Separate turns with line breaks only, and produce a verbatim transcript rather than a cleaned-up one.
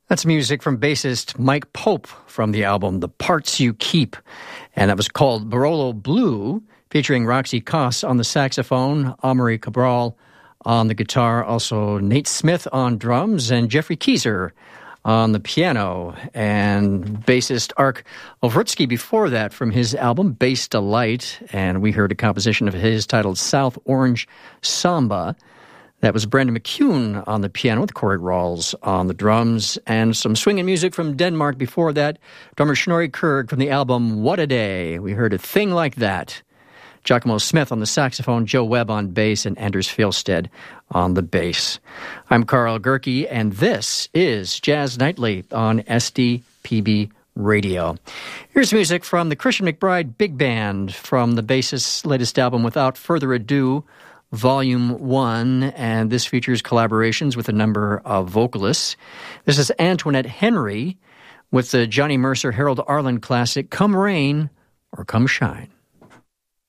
That's music from bassist Mike Pope from the album The Parts You Keep. And that was called Barolo Blue, featuring Roxy Koss on the saxophone, Amory Cabral on the guitar, also Nate Smith on drums, and Jeffrey Keyser on the piano. And bassist Ark Ovrutsky before that from his album Bass Delight. And we heard a composition of his titled South Orange Samba. That was Brendan McCune on the piano with Corey Rawls on the drums, and some swinging music from Denmark before that. Drummer Snorri Kurd from the album What a Day. We heard A Thing Like That. Giacomo Smith on the saxophone, Joe Webb on bass, and Anders Fjellstedt on the bass. I'm Carl Gerke, and this is Jazz Nightly on S D P B Radio. Here's music from the Christian McBride Big Band from the bassist's latest album, Without Further Ado, Volume one, and this features collaborations with a number of vocalists. This is Antoinette Henry with the Johnny Mercer Harold Arlen classic, Come Rain or Come Shine.